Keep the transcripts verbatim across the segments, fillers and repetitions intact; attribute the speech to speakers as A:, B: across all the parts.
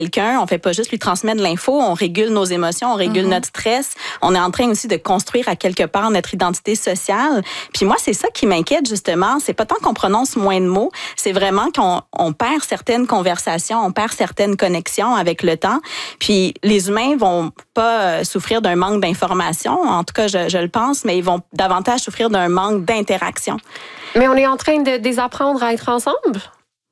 A: quelqu'un, on fait pas juste lui transmettre de l'info, on régule nos émotions, on régule mm-hmm. notre stress. On est en train aussi de construire à quelque part notre identité sociale. Puis moi, c'est ça qui m'inquiète justement. C'est pas tant qu'on prononce moins de mots, c'est vraiment qu'on on perd certaines conversations, on perd certaines connexions avec le temps. Puis les humains vont pas souffrir d'un manque d'information, en tout cas, je, je le pense, mais ils vont davantage souffrir d'un manque d'interaction.
B: Mais on est en train de désapprendre à être ensemble?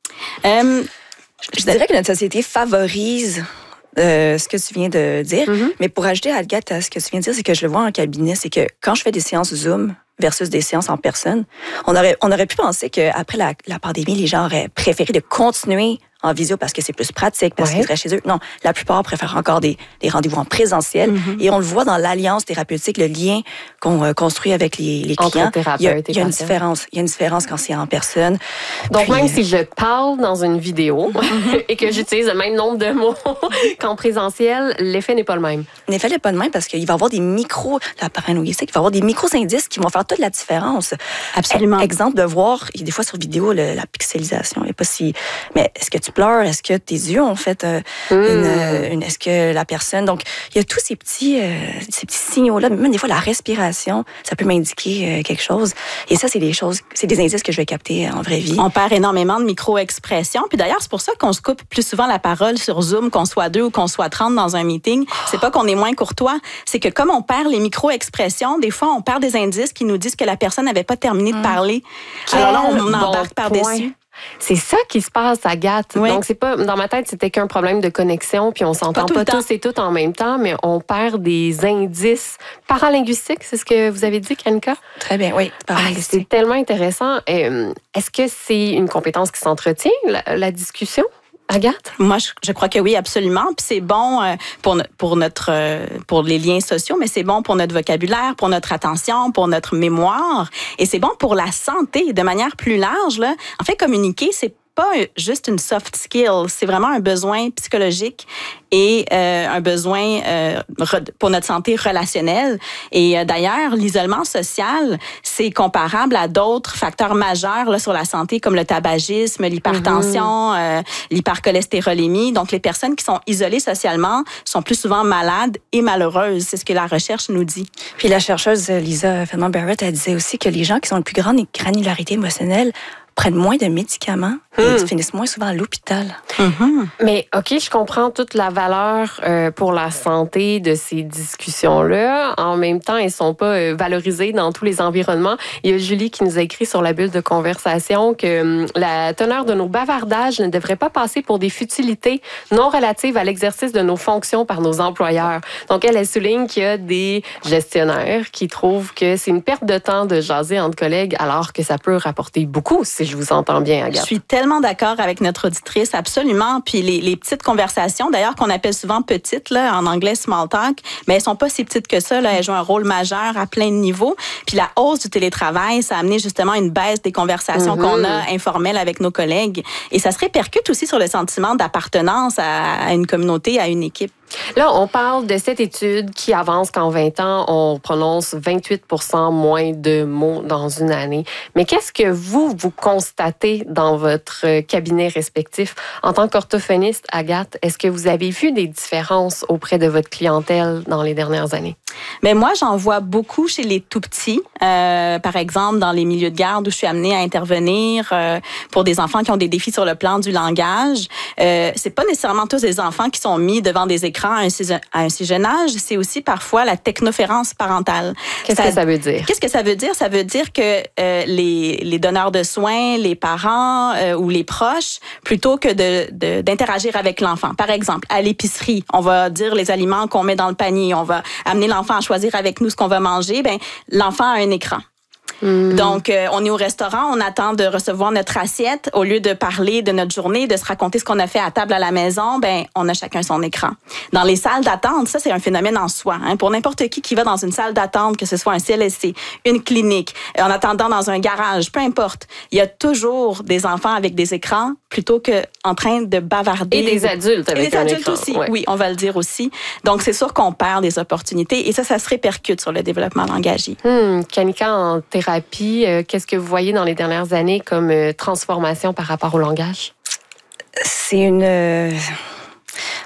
A: Euh,
C: Je dirais que notre société favorise euh, ce que tu viens de dire. Mm-hmm. Mais pour ajouter, Agathe, à ce que tu viens de dire, c'est que je le vois en cabinet, c'est que quand je fais des séances Zoom versus des séances en personne, on aurait, on aurait pu penser qu'après la, la pandémie, les gens auraient préféré de continuer en visio parce que c'est plus pratique, parce ouais. qu'ils seraient chez eux. Non, la plupart préfèrent encore des, des rendez-vous en présentiel. Mm-hmm. Et on le voit dans l'alliance thérapeutique, le lien qu'on euh, construit avec les, les clients.
B: Entre thérapeute
C: il y a,
B: et
C: il y a une
B: patient.
C: différence. Il y a une différence quand c'est en personne.
B: Donc,
C: Puis,
B: même
C: euh...
B: si je parle dans une vidéo mm-hmm. et que j'utilise le même nombre de mots qu'en présentiel, l'effet n'est pas le même.
C: L'effet n'est pas le même parce qu'il va y avoir des micros, la paralinguistique, il va y avoir des micro-indices qui vont faire toute la différence.
A: Absolument.
C: Exemple de voir, des fois sur vidéo, le, la pixelisation. Il y a pas si... Mais est-ce que tu pleures? Est-ce que tes yeux ont fait euh, mmh. une, une... Est-ce que la personne... Donc, il y a tous ces petits, euh, ces petits signaux-là. Même des fois, la respiration, ça peut m'indiquer euh, quelque chose. Et ça, c'est des choses... C'est des indices que je vais capter en vraie vie.
A: On perd énormément de micro-expressions. Puis d'ailleurs, c'est pour ça qu'on se coupe plus souvent la parole sur Zoom, qu'on soit deux ou qu'on soit trente dans un meeting. C'est pas qu'on est moins courtois. C'est que comme on perd les micro-expressions, des fois, on perd des indices qui nous disent que la personne n'avait pas terminé de parler.
B: Quel
A: Alors là, on
B: bon
A: embarque par-dessus.
B: C'est ça qui se passe, Agathe.
A: Oui.
B: Donc, c'est pas, dans ma tête, c'était qu'un problème de connexion, puis on s'entend pas, pas tous et toutes en même temps, mais on perd des indices paralinguistiques, c'est ce que vous avez dit, Kanika?
C: Très bien, oui.
B: Ah, c'est tellement intéressant. Est-ce que c'est une compétence qui s'entretient, la, la discussion? Agathe?
A: Moi, je, je crois que oui, absolument. Puis c'est bon euh, pour, no, pour, notre, euh, pour les liens sociaux, mais c'est bon pour notre vocabulaire, pour notre attention, pour notre mémoire. Et c'est bon pour la santé de manière plus large. Là. En fait, communiquer, c'est pas juste une soft skill, c'est vraiment un besoin psychologique et euh, un besoin euh, pour notre santé relationnelle. Et euh, d'ailleurs, l'isolement social, c'est comparable à d'autres facteurs majeurs là, sur la santé, comme le tabagisme, l'hypertension, mm-hmm. euh, l'hypercholestérolémie. Donc, les personnes qui sont isolées socialement sont plus souvent malades et malheureuses. C'est ce que la recherche nous dit.
C: Puis la chercheuse Lisa Feldman-Barrett, elle disait aussi que les gens qui ont une plus grande granularité émotionnelle prennent moins de médicaments et mmh. finissent moins souvent à l'hôpital.
B: Mmh. Mais OK, je comprends toute la valeur euh, pour la santé de ces discussions-là. En même temps, elles ne sont pas euh, valorisées dans tous les environnements. Il y a Julie qui nous a écrit sur la bulle de conversation que hum, la teneur de nos bavardages ne devrait pas passer pour des futilités non relatives à l'exercice de nos fonctions par nos employeurs. Donc, elle, elle souligne qu'il y a des gestionnaires qui trouvent que c'est une perte de temps de jaser entre collègues alors que ça peut rapporter beaucoup, si je vous entends bien, Agathe.
A: Je suis tellement d'accord avec notre auditrice, absolument. Puis les, les petites conversations, d'ailleurs, qu'on appelle souvent petites, là, en anglais small talk, mais elles sont pas si petites que ça. Là. Elles jouent un rôle majeur à plein de niveaux. Puis la hausse du télétravail, ça a amené justement une baisse des conversations mm-hmm. qu'on a informelles avec nos collègues. Et ça se répercute aussi sur le sentiment d'appartenance à, à une communauté, à une équipe.
B: Là, on parle de cette étude qui avance qu'en vingt ans, on prononce vingt-huit pour cent moins de mots dans une année. Mais qu'est-ce que vous, vous constatez dans votre cabinet respectif? En tant qu'orthophoniste, Agathe, est-ce que vous avez vu des différences auprès de votre clientèle dans les dernières années?
A: Mais moi, j'en vois beaucoup chez les tout-petits. Euh, par exemple, dans les milieux de garde où je suis amenée à intervenir euh, pour des enfants qui ont des défis sur le plan du langage. Euh, c'est pas nécessairement tous des enfants qui sont mis devant des écrans à un, si, à un si jeune âge. C'est aussi parfois la technoférence parentale.
B: Qu'est-ce ça, que ça veut dire?
A: Qu'est-ce que ça veut dire? Ça veut dire que euh, les, les donneurs de soins, les parents euh, ou les proches, plutôt que de, de, d'interagir avec l'enfant. Par exemple, à l'épicerie, on va dire les aliments qu'on met dans le panier. On va amener l'enfant à choisir avec nous ce qu'on va manger. Ben, l'enfant a un écran. Mmh. Donc, euh, on est au restaurant, on attend de recevoir notre assiette. Au lieu de parler de notre journée, de se raconter ce qu'on a fait à table à la maison, ben, on a chacun son écran. Dans les salles d'attente, ça, c'est un phénomène en soi. Hein. Pour n'importe qui qui va dans une salle d'attente, que ce soit un C L S C, une clinique, en attendant dans un garage, peu importe, il y a toujours des enfants avec des écrans plutôt qu'en train de bavarder.
B: Et des adultes avec
A: Et des
B: un
A: adultes
B: écran.
A: aussi,
B: ouais.
A: oui, on va le dire aussi. Donc, c'est sûr qu'on perd des opportunités et ça, ça se répercute sur le développement langagier.
B: Hum, Kanika, en thérapie, euh, qu'est-ce que vous voyez dans les dernières années comme euh, transformation par rapport au langage?
C: C'est une... Euh...